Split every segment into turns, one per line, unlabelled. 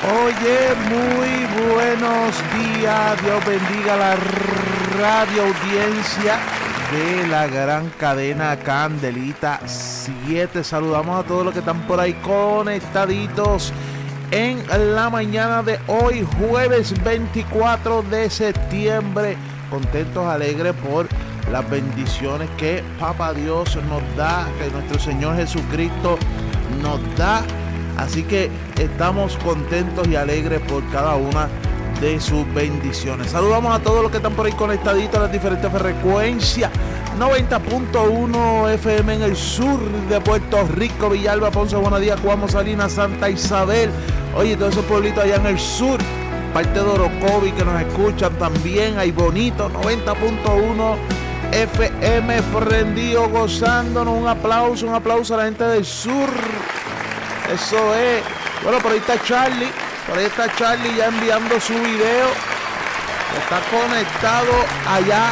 Oye, muy buenos días. Dios bendiga la radio audiencia de la gran cadena Candelita 7. Saludamos a todos los que están por ahí conectaditos en la mañana de hoy, jueves 24 de septiembre. Contentos, alegres por las bendiciones que Papá Dios nos da, que nuestro Señor Jesucristo nos da. Así que estamos contentos y alegres por cada una de sus bendiciones. Saludamos a todos los que están por ahí conectaditos a las diferentes frecuencias. 90.1 FM en el sur de Puerto Rico, Villalba, Ponce, Bonadía, Cuamo, Salinas, Santa Isabel. Oye, todos esos pueblitos allá en el sur, parte de Orocovi que nos escuchan también. Hay bonito, 90.1 FM prendido, gozándonos. Un aplauso a la gente del sur. Eso es. Bueno, por ahí está Charlie ya enviando su video. Está conectado allá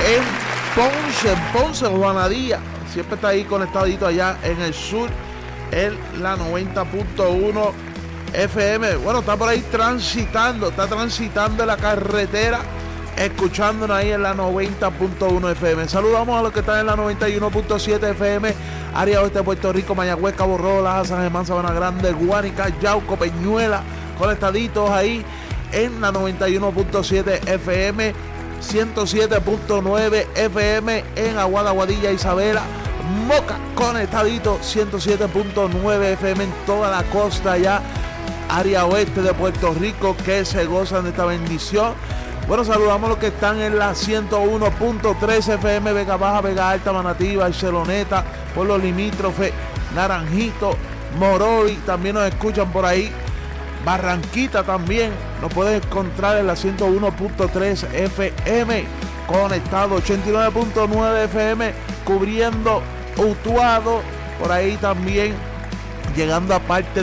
en Ponce, Juanadía. Siempre está ahí conectadito allá en el sur, en la 90.1 FM. Bueno, está por ahí está transitando la carretera, escuchándonos ahí en la 90.1 FM. Saludamos a los que están en la 91.7 FM, área oeste de Puerto Rico, Mayagüez, Cabo Rojo, Laja, San Germán, Sabana Grande, Guánica, Yauco, Peñuela, conectaditos ahí en la 91.7 FM, 107.9 FM en Aguada, Guadilla, Isabela, Moca, conectadito, 107.9 FM en toda la costa ya, área oeste de Puerto Rico, que se gozan de esta bendición. Bueno, saludamos a los que están en la 101.3 FM, Vega Baja, Vega Alta, Manatí, Barceloneta, Pueblo Limítrofe, Naranjito, Morovi, también nos escuchan por ahí. Barranquita también, nos puedes encontrar en la 101.3 FM, conectado, 89.9 FM, cubriendo Utuado, por ahí también, llegando a parte